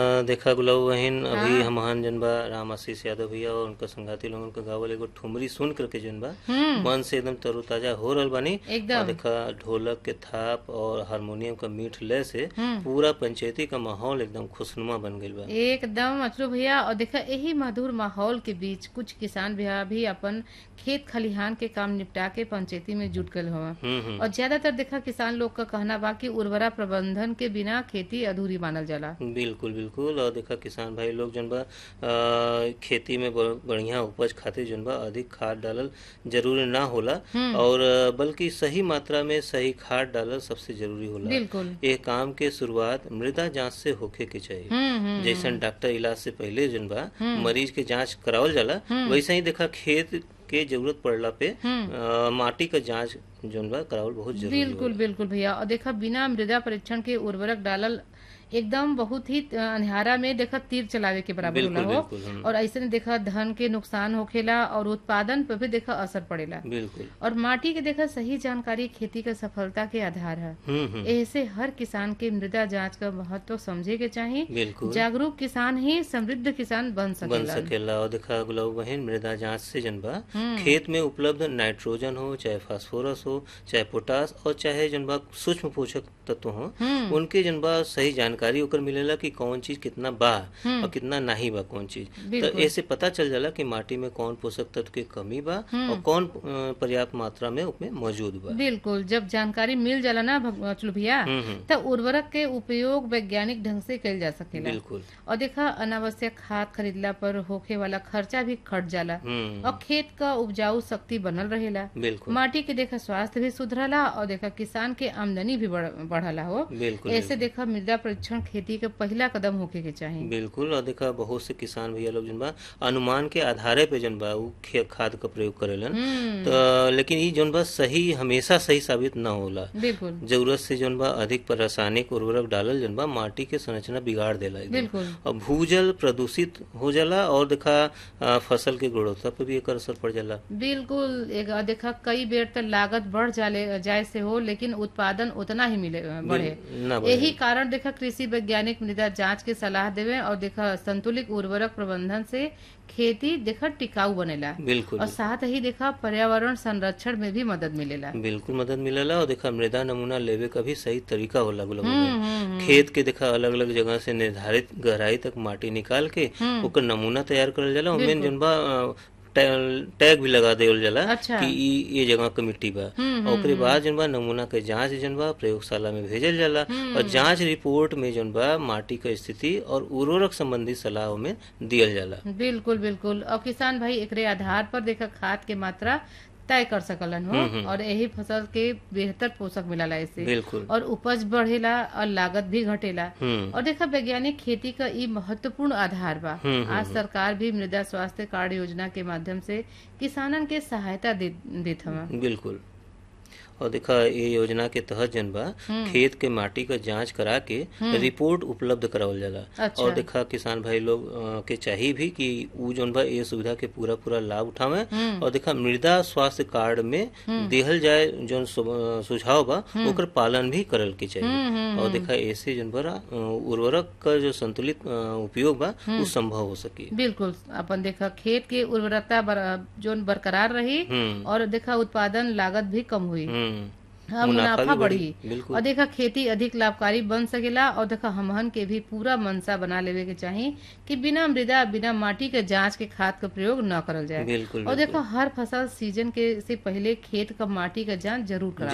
देखा गुलाब बहिन अभी हाँ। हमहन जन बा राम आशीष यादव भैया और उनका संगाती लोगन का गावल एगो ठुमरी सुन करके जन बा हम्म। मन से एकदम तरोताजा हो रहल बानी। और एकदम। देखा ढोलक के थाप और हारमोनियम का मीठ लय से हम्म। पूरा पंचायती का माहौल एकदम खुशनुमा बन गईल बा। एकदम अचरू भैया। और देखा यही मधुर माहौल के बीच कुछ किसान भैया भी अपन खेत खलिहान के काम निपटा के पंचायती में जुट गए हुआ। हम्म। और ज्यादातर देखा किसान लोग का कहना बा कि उर्वरा प्रबंधन के बिना खेती अधूरी मानल जाला। बिल्कुल बिल्कुल। और देखा किसान भाई लोग जन बा खेती में बढ़िया उपज खातिर जन बा अधिक खाद डालल जरूरी ना होला। हम्म। और बल्कि सही मात्रा में सही खाद डालल सबसे जरूरी होला। बिल्कुल। ये काम के शुरुआत मृदा जांच से होखे के चाहिए। जैसन डॉक्टर इलाज से पहले जन बा हम्म। मरीज के जांच करावल जाला हम्म। वैसे ही देखा खेत के जरूरत पड़ला पे हम्म। माटी का जांच जन बा करावल बहुत जरूरी बिल्कुल होला। बिल्कुल भैया। और देखा बिना मृदा परीक्षण के उर्वरक डालल एकदम बहुत ही अंधारा में देखा तीर चलावे के बराबर होला बिल्कुल हो। बिल्कुल। और ऐसे में देखा धन के नुकसान होखेला और उत्पादन पर भी देखा असर पड़ेला। बिल्कुल। और माटी के देखा सही जानकारी खेती के सफलता के आधार है। हम्म। ऐसे हर किसान के मृदा जांच का महत्व समझे के चाहिए। बिल्कुल जागरूक किसान ही समृद्ध किसान बन बन सकेला। सकेला। और देखा गुलाब बहन मृदा जांच से जन बा हम्म। खेत में उपलब्ध नाइट्रोजन हो चाहे फास्फोरस हो चाहे पोटास और चाहे जन बा सूक्ष्म पोषक तत्व हो हम्म। उनके जन बा सही जानकारी ओकर मिलेला कि कौन चीज कितना बा और कितना नहीं बा कौन चीज। तो बिल्कुल। ऐसे पता चल जाला कि माटी में कौन पोषक तत्व की कमी बा और कौन पर्याप्त मात्रा में उसमें मौजूद बा। बिल्कुल। जब जानकारी मिल जाला ना चलो भैया हम्म। तब उर्वरक के उपयोग वैज्ञानिक ढंग से कइल जा सकेला। बिल्कुल। और देखा अनावश्यक खाद खरीदला पर होखे वाला खर्चा भी घट जाला। हम्म। और खेत का उपजाऊ शक्ति बनल रहेला। बिल्कुल माटी के देखा स्वास्थ्य भी सुधरला और देखा किसान के आमदनी भी बढ़ला हो। बिल्कुल। ऐसे देखा मृदा परीक्षण खेती के पहला कदम होके के चाहिए। बिल्कुल। और देखा बहुत से किसान भैया लोग जन बा अनुमान के आधारे पे जन बा उ खाद का प्रयोग करेलन। तो लेकिन ई जन बा सही हमेशा सही साबित ना होला। बिल्कुल जरूरत से जन बा अधिक रासायनिक उर्वरक डालल जन बा माटी के संरचना बिगाड़ देला एकदम। बिल्कुल। और भूजल प्रदूषित हो जाला और देखा फसल के गुणवत्ता पे भी एकर असर पड़ जाला। बिल्कुल। एक देखा कई बेर तक लागत बढ़ जाए से हो लेकिन उत्पादन उतना ही मिले बढ़े। ना बढ़े। यही कारण देखा कृषि वैज्ञानिक मृदा जांच के सलाह देवे और देखा संतुलित उर्वरक प्रबंधन से खेती देखा टिकाऊ बनेला। बिल्कुल और साथ ही देखा पर्यावरण संरक्षण में भी मदद मिलेला। बिल्कुल मदद मिलेला। और देखा मृदा नमूना लेवे का भी सही तरीका होला गुलाब हम्म। भाई। हम्म। खेत के देखा अलग अलग जगह से निर्धारित गहराई तक माटी निकाल के ओकर नमूना तैयार करल जाला। उनमें बिल्कुल। जन बा टैग भी लगा देवल जाला अच्छा। कि ये जगह के मिट्टी बा। और ओकरे बाद जन बा नमूना के जांच जन बा प्रयोगशाला में भेजल जाला। और जांच रिपोर्ट में जन बा माटी का स्थिति और उर्वरक संबंधी सलाह में दियल जाला। बिल्कुल बिल्कुल। और किसान भाई एकरे आधार पर देखा खाद के मात्रा तय कर सकलन हो। और यही फसल के बेहतर पोषक मिलला इससे। बिल्कुल। और उपज बढ़ेला और लागत भी घटेला। और देखा वैज्ञानिक खेती का ई महत्वपूर्ण आधार बा। आज सरकार भी मृदा स्वास्थ्य कार्ड योजना के माध्यम से किसानन के सहायता देत हवा। बिल्कुल। और देखा ये योजना के तहत जन बा खेत के माटी का जांच करा के रिपोर्ट उपलब्ध करावल जाला। अच्छा। और देखा किसान भाई लोग के चाहिए भी कि उ जन बा ये सुविधा के पूरा लाभ उठावे। और देखा मृदा स्वास्थ्य कार्ड में देहल जाए जन सुझाव बा ओकर पालन भी करल के चाहिए। और देखा ऐसे जन बा उर्वरक का जो संतुलित उपयोग बा वो संभव हो सके। बिल्कुल। अपन देखा खेत की उर्वरता जो बरकरार रही और देखा उत्पादन लागत भी कम हुई। हाँ, मुनाफा बढ़ी। बिल्कुल। और देखा खेती अधिक लाभकारी बन सकेला। और देखा हमहन के भी पूरा मनसा बना लेवे के चाहिए कि बिना मृदा बिना माटी के जांच के खाद का प्रयोग न करल जाए। बिल्कुल। और देखा हर फसल सीजन के से पहले खेत का माटी का जांच जरूर करा।